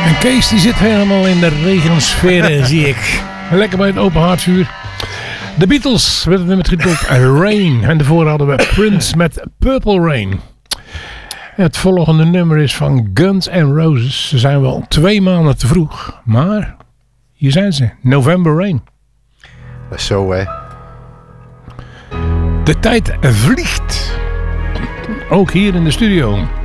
En Kees die zit helemaal in de regensfeer, zie ik. Lekker bij het open haardvuur. De Beatles met het nummer getiteld Rain. En daarvoor hadden we Prince met Purple Rain. Het volgende nummer is van Guns N' Roses. Ze zijn wel 2 maanden te vroeg. Maar hier zijn ze. November Rain. Zo hè. De tijd vliegt. Ook hier in de studio.